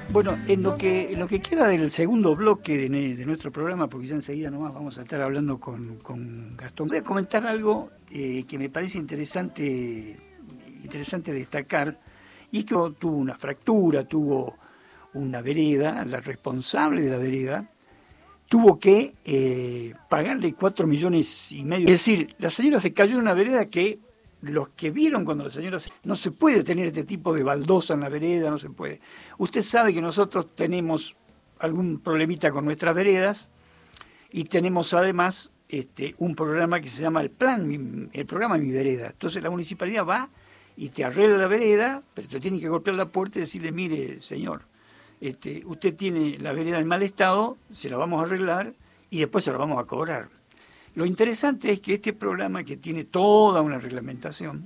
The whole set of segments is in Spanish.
Bueno, en lo que queda del segundo bloque de nuestro programa, porque ya enseguida nomás vamos a estar hablando con Gastón, voy a comentar algo que me parece interesante destacar, y es que tuvo una fractura, tuvo una vereda, la responsable de la vereda tuvo que pagarle 4,5 millones. Es decir, la señora se cayó en una vereda que los que vieron cuando la señora... No se puede tener este tipo de baldosa en la vereda, no se puede. Usted sabe que nosotros tenemos algún problemita con nuestras veredas y tenemos además un programa que se llama el programa Mi Vereda. Entonces la municipalidad va y te arregla la vereda, pero te tiene que golpear la puerta y decirle, mire, señor, usted tiene la vereda en mal estado, se la vamos a arreglar y después se la vamos a cobrar. Lo interesante es que este programa, que tiene toda una reglamentación,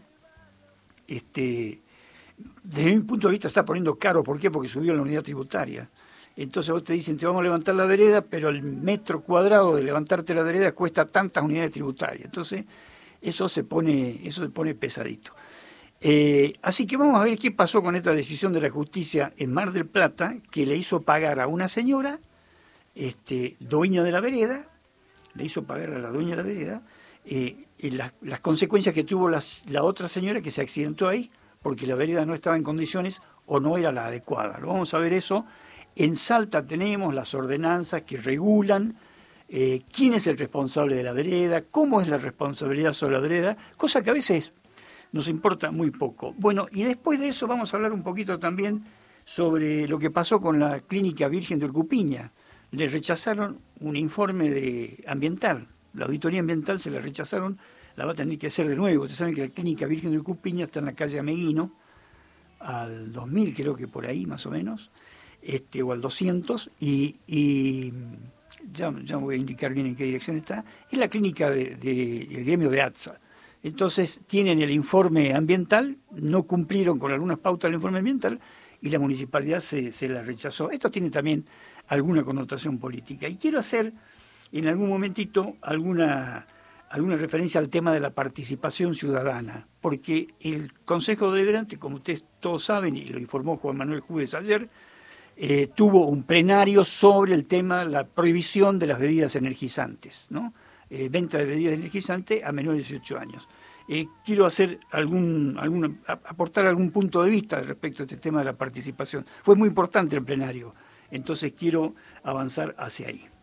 desde mi punto de vista está poniendo caro. ¿Por qué? Porque subió la unidad tributaria. Entonces vos te dicen, te vamos a levantar la vereda, pero el metro cuadrado de levantarte la vereda cuesta tantas unidades tributarias. Entonces eso se pone pesadito. Así que vamos a ver qué pasó con esta decisión de la justicia en Mar del Plata, que le hizo pagar a una señora, dueña de la vereda, le hizo pagar a la dueña de la vereda las consecuencias que tuvo la otra señora que se accidentó ahí, porque la vereda no estaba en condiciones o no era la adecuada. Lo vamos a ver eso. En Salta tenemos las ordenanzas que regulan quién es el responsable de la vereda, cómo es la responsabilidad sobre la vereda, cosa que a veces nos importa muy poco. Bueno, y después de eso vamos a hablar un poquito también sobre lo que pasó con la Clínica Virgen de Urcupiña. Le rechazaron un informe ambiental, la auditoría ambiental se la rechazaron, la va a tener que hacer de nuevo. Ustedes saben que la Clínica Virgen de Urcupiña está en la calle Ameguino, al 2000 creo que por ahí más o menos, o al 200, y ya voy a indicar bien en qué dirección está, es la clínica del gremio de ATSA. Entonces tienen el informe ambiental, no cumplieron con algunas pautas del informe ambiental y la municipalidad se la rechazó. Esto tiene también alguna connotación política. Y quiero hacer en algún momentito alguna referencia al tema de la participación ciudadana, porque el Consejo Deliberante, como ustedes todos saben, y lo informó Juan Manuel Júdez ayer, tuvo un plenario sobre el tema de la prohibición de las bebidas energizantes, ¿no? Venta de bebidas energizantes a menores de 18 años. Quiero hacer aportar algún punto de vista respecto a este tema de la participación. Fue muy importante el plenario, entonces quiero avanzar hacia ahí.